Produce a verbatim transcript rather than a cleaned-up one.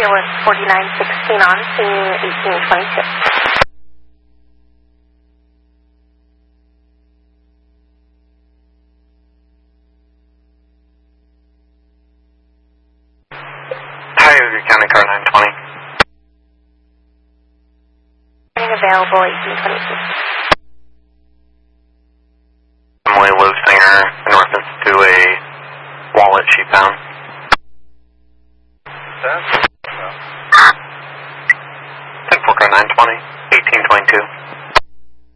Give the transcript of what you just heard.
Here with forty-nine sixteen on, seeing eighteen twenty-two. Tioga County car nine twenty. Available eighteen twenty-two. Emily Lovesinger in reference to a wallet she found. ten four car nine twenty, eighteen twenty-two.